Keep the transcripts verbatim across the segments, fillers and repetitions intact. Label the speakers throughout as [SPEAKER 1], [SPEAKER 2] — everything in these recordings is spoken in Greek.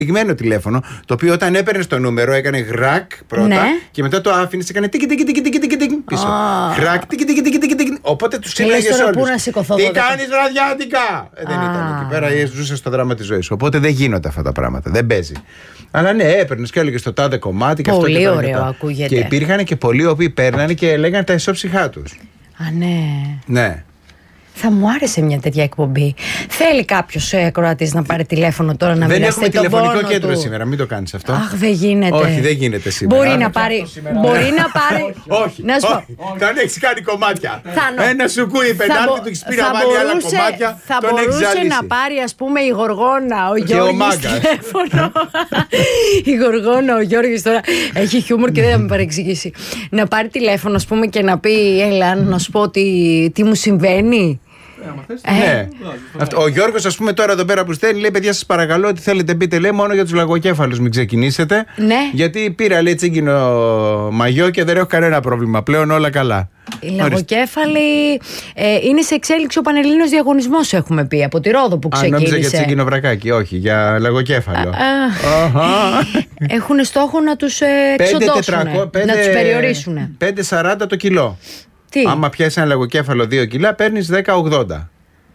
[SPEAKER 1] Συγκεκριμένο τηλέφωνο, το οποίο όταν έπαιρνε το νούμερο έκανε γρακ πρώτα, ναι, και μετά το άφηνε, έκανε τίκι τίκι τίκι τίκι τίκι πίσω. Oh. Γρακ, τίκι τίκι τίκι τίκι. Οπότε του έλεγε όλους. Τι κάνει βραδιάτικα! Ε, δεν ah. ήταν εκεί πέρα, ζούσε στο δράμα τη ζωή σου. Οπότε δεν γίνονται αυτά τα πράγματα. Δεν παίζει. Αλλά ναι, έπαιρνε και έλεγε το τάδε κομμάτι και
[SPEAKER 2] πολύ
[SPEAKER 1] αυτό.
[SPEAKER 2] Πολύ ωραίο ακούγεται.
[SPEAKER 1] Και υπήρχαν και πολλοί οι οποίοι παίρνανε και λέγανε τα ισόψυχά του.
[SPEAKER 2] Α, ναι.
[SPEAKER 1] Ναι.
[SPEAKER 2] Θα μου άρεσε μια τέτοια εκπομπή. Θέλει κάποιο ακροατή να πάρει τηλέφωνο τώρα να μοιραστεί τον πόνο του.
[SPEAKER 1] Δεν έχουμε τηλεφωνικό κέντρο σήμερα, μην το κάνεις αυτό.
[SPEAKER 2] Αχ, δεν γίνεται.
[SPEAKER 1] Όχι, δεν γίνεται σήμερα.
[SPEAKER 2] Μπορεί να πάρει. Μπορεί να πάρει.
[SPEAKER 1] Όχι. Να σου πω. Δεν έχει κάνει κομμάτια. Ένα σουκούι πεντάρτη του έχει πει να βάλει άλλα κομμάτια.
[SPEAKER 2] Θα μπορούσε να πάρει, α πούμε, η Γοργόνα, ο Γιώργος τηλέφωνο. Η Γοργόνα, ο Γιώργος τώρα έχει χιούμορ και δεν θα με παρεξηγήσει. Να πάρει τηλέφωνο, α πούμε, και να πει, έλα, να σου πω τι μου συμβαίνει.
[SPEAKER 1] Ε, ναι. Αυτό, ο Γιώργος, ας πούμε, τώρα εδώ πέρα που στέλνει, λέει: παιδιά, σας παρακαλώ, ότι θέλετε πείτε, λέει, μόνο για τους λαγοκέφαλους μην ξεκινήσετε.
[SPEAKER 2] Ναι.
[SPEAKER 1] Γιατί πήρα, λέει, τσίγκινο μαγιό και δεν έχω κανένα πρόβλημα. Πλέον όλα καλά.
[SPEAKER 2] Οι λαγοκέφαλοι ε, είναι σε εξέλιξη ο Πανελλήνιος διαγωνισμός, έχουμε πει, από τη Ρόδο που ξεκίνησε.
[SPEAKER 1] Α, νόμιζα για τσίγκινο βρακάκι, όχι, για λαγοκέφαλο.
[SPEAKER 2] Έχουν στόχο να τους εξοντώσουν, να τους περιορίσουν.
[SPEAKER 1] πέντε σαράντα το κιλό.
[SPEAKER 2] Τι?
[SPEAKER 1] Άμα πιάσει ένα λαγοκέφαλο δύο κιλά, παίρνεις δέκα ογδόντα.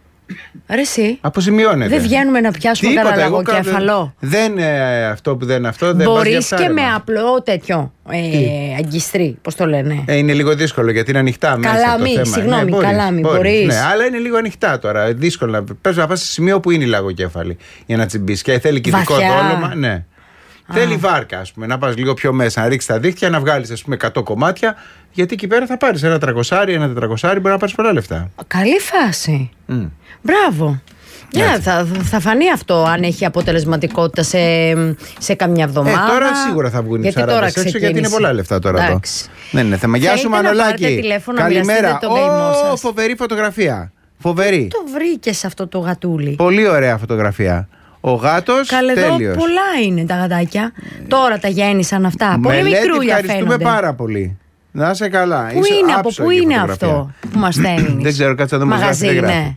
[SPEAKER 2] Ρε εσύ.
[SPEAKER 1] Αποζημιώνεται.
[SPEAKER 2] Δεν βγαίνουμε να πιάσουμε κανένα λαγοκέφαλο.
[SPEAKER 1] Δεν ε, αυτό που δεν αυτό.
[SPEAKER 2] Μπορείς και με απλό τέτοιο ε, αγκιστρί, πώς το λένε.
[SPEAKER 1] Ε, είναι λίγο δύσκολο γιατί είναι ανοιχτά μέσα.
[SPEAKER 2] Καλάμι,
[SPEAKER 1] το θέμα.
[SPEAKER 2] συγγνώμη,
[SPEAKER 1] ναι,
[SPEAKER 2] καλάμι, μπορείς.
[SPEAKER 1] Ναι, αλλά είναι λίγο ανοιχτά τώρα. Δύσκολο. Πες να πας σε σημείο που είναι η λαγοκέφαλη για να τσιμπήσει. Και θέλει κυδικό δόλωμα. Ναι. Α. Θέλει βάρκα, ας πούμε, να πας λίγο πιο μέσα, να ρίξεις τα δίχτυα, να βγάλεις, ας πούμε, εκατό κομμάτια. Γιατί εκεί πέρα θα πάρεις ένα τρακοσάρι, ένα τετρακοσάρι, μπορεί να πάρεις πολλά λεφτά.
[SPEAKER 2] Καλή φάση. Mm. Μπράβο. Yeah, θα, θα φανεί αυτό αν έχει αποτελεσματικότητα σε, σε καμιά εβδομάδα.
[SPEAKER 1] Ε, τώρα σίγουρα θα βγουν οι ψαράδες έξω, γιατί είναι πολλά λεφτά τώρα εδώ. Δεν είναι θέμα. Γεια σου, Μανολάκη. Καλημέρα. Ω, φοβερή φωτογραφία. Φοβερή.
[SPEAKER 2] Το βρήκες αυτό το γατούλι.
[SPEAKER 1] Πολύ ωραία φωτογραφία. Ο γάτος, τέλειος.
[SPEAKER 2] Πολλά είναι τα γατάκια. Τώρα τα γέννησαν αυτά. Πολύ μικρούλια φαίνονται.
[SPEAKER 1] Ευχαριστούμε πάρα πολύ. Να είσαι καλά.
[SPEAKER 2] Πού είναι, από πού είναι αυτό που μας στέλνεις?
[SPEAKER 1] Δεν ξέρω, κάτσε να δούμε.
[SPEAKER 2] Μαγαζί, ναι.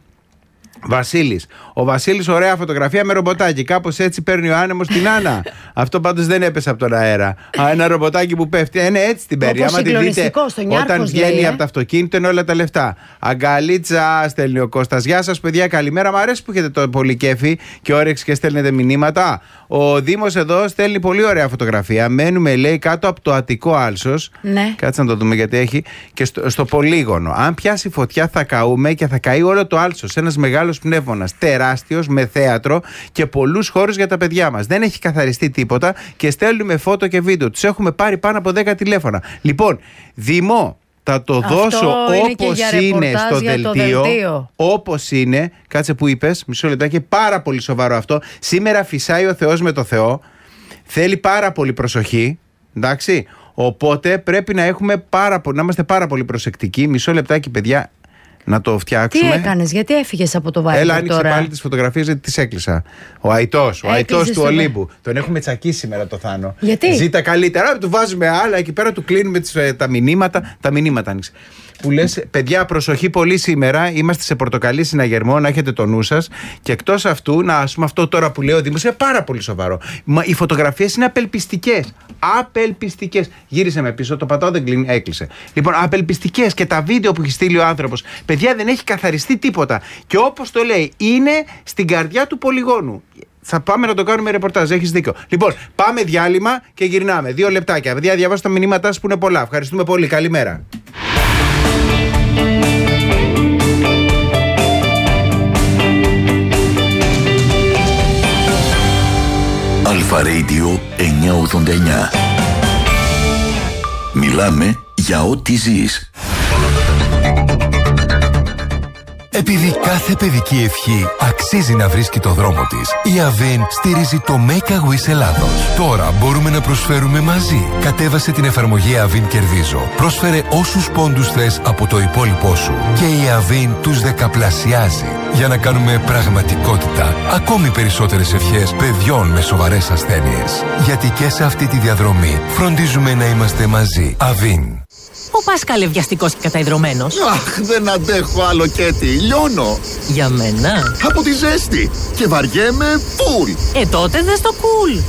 [SPEAKER 1] Βασίλης. Ο Βασίλης, ωραία φωτογραφία με ρομποτάκι. Κάπως έτσι παίρνει ο άνεμος την Άννα. Αυτό πάντως δεν έπεσε από τον αέρα. Α, ένα ρομποτάκι που πέφτει. Είναι έτσι την παίρνει. Άμα τη δείτε όταν βγαίνει από το αυτοκίνητο, είναι όλα τα λεφτά. Αγκαλίτσα, στέλνει ο Κώστας. Γεια σας, παιδιά, καλημέρα. Μ' αρέσει που έχετε το πολύ κέφι και όρεξη και στέλνετε μηνύματα. Ο Δήμος εδώ στέλνει πολύ ωραία φωτογραφία. Μένουμε, λέει, κάτω από το Αττικό Άλσος.
[SPEAKER 2] Ναι.
[SPEAKER 1] Κάτσε να το δούμε γιατί έχει. Και στο, στο πολύγωνο. Αν πιάσει φωτιά, θα καούμε και θα καεί όλο το Άλσος. Ένας μεγάλος πνεύμονας, τεράστιος, με θέατρο και πολλούς χώρους για τα παιδιά μας. Δεν έχει καθαριστεί τίποτα και στέλνουμε φώτο και βίντεο. Τους έχουμε πάρει πάνω από δέκα τηλέφωνα. Λοιπόν, Δημό, θα το αυτό δώσω όπως είναι στο δελτίο, δελτίο. Όπως είναι, κάτσε που είπες, μισό λεπτάκι, πάρα πολύ σοβαρό αυτό. Σήμερα φυσάει ο Θεός με το Θεό. Θέλει πάρα πολύ προσοχή, εντάξει. Οπότε πρέπει να, έχουμε πάρα, να είμαστε πάρα πολύ προσεκτικοί. Μισό λεπτάκι, παιδιά. Να το φτιάξουμε.
[SPEAKER 2] Τι έκανες, γιατί έφυγες από το Viber?
[SPEAKER 1] Έλα, άνοιξε
[SPEAKER 2] τώρα.
[SPEAKER 1] πάλι τις φωτογραφίες γιατί τις έκλεισα. Ο Αϊτός, ο Αϊτός του Ολύμπου. Τον έχουμε τσακίσει σήμερα το Θάνο.
[SPEAKER 2] Γιατί?
[SPEAKER 1] Ζήτα καλύτερα, του βάζουμε άλλα, εκεί πέρα του κλείνουμε τις, τα μηνύματα. Τα μηνύματα άνοιξε. Που λες, παιδιά, προσοχή πολύ σήμερα. Είμαστε σε πορτοκαλί συναγερμό, να έχετε το νου σας. Και εκτός αυτού, να ας πούμε αυτό τώρα που λέει ο Δήμος, είναι πάρα πολύ σοβαρό. Μα οι φωτογραφίες είναι απελπιστικές. Απελπιστικές. Γύρισε με πίσω, το πατάω, δεν κλείνει, έκλεισε. Λοιπόν, απελπιστικές και τα βίντεο που έχει στείλει ο άνθρωπος. Παιδιά, δεν έχει καθαριστεί τίποτα. Και όπως το λέει, είναι στην καρδιά του πολυγόνου. Θα πάμε να το κάνουμε ρεπορτάζ, έχεις δίκιο. Λοιπόν, πάμε διάλειμμα και γυρνάμε. Δύο λεπτάκια. Παιδιά, διαβάστε τα μηνύματά σας που είναι πολλά. Ευχαριστούμε πολύ. Καλημέρα.
[SPEAKER 3] Αλφα Radio εννιακόσια ογδόντα εννιά. Μιλάμε για ό,τι ζεις.
[SPEAKER 4] Επειδή κάθε παιδική ευχή αξίζει να βρίσκει το δρόμο της, η Avin στηρίζει το Make a Wish Ελλάδος. Τώρα μπορούμε να προσφέρουμε μαζί. Κατέβασε την εφαρμογή Avin Κερδίζω. Πρόσφερε όσους πόντους θες από το υπόλοιπό σου. Και η Avin τους δεκαπλασιάζει. Για να κάνουμε πραγματικότητα ακόμη περισσότερες ευχές παιδιών με σοβαρές ασθένειες. Γιατί και σε αυτή τη διαδρομή φροντίζουμε να είμαστε μαζί. Avin.
[SPEAKER 5] Πού πας καλευδιαστικός και καταϊδρωμένος?
[SPEAKER 6] Αχ, δεν αντέχω άλλο, Κέτι. Λιώνω.
[SPEAKER 5] Για μένα?
[SPEAKER 6] Από τη ζέστη. Και βαριέμαι φουλ.
[SPEAKER 5] Ε, τότε δες το κουλ.